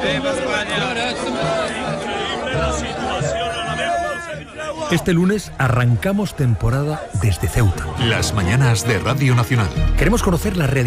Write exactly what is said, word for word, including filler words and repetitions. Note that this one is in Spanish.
Este lunes arrancamos temporada desde Ceuta. Las mañanas de Radio Nacional. Queremos conocer la realidad